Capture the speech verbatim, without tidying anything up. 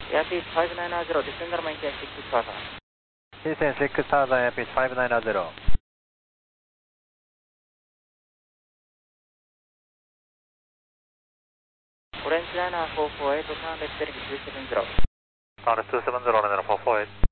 Airspeed five nine zero, descender maintain six thousand. Descend six thousand, airspeed five nine zero. Orange Liner four four eight, turn left heading two seven zero. Turn two seven zero, runway four four eight.